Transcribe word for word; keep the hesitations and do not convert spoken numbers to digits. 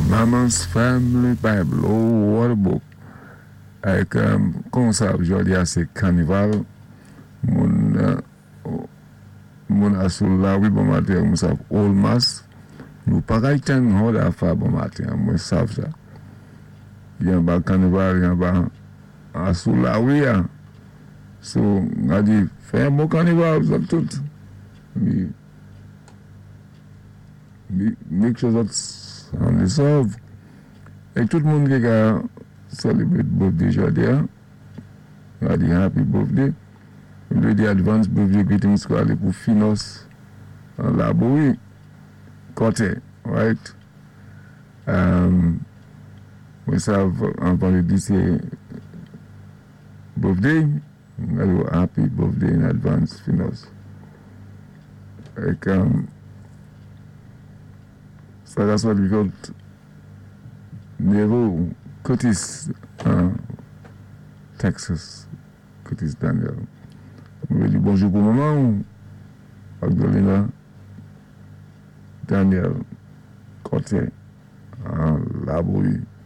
Mama's Family Bible, oh, what a book. Avec, um, comme ça, aujourd'hui, c'est carnaval. Mon, uh, mon asul la, oui, bon matin, on savent all mass. Nous pas qu'à on a fait bon matin, moi, savent ça. Il y a un carnaval, il y a un asul la, oui, hein. So, on a dit, fais un bon carnaval, vous tout. Mais, make sure that on the solve. Et tout le monde qui a célébré birthday aujourd'hui, a dit happy birthday. We do advance birthday greetings pour aller pour Finos en Labouri, côté, right? Um, we have un vendredi c'est birthday. Happy birthday in advance, Finos. Et um, so that's what we got. Nero, Curtis, uh, Texas, Curtis Daniel. Je dis bonjour pour maman, Magdalena, Daniel, Côté, uh, Labouri.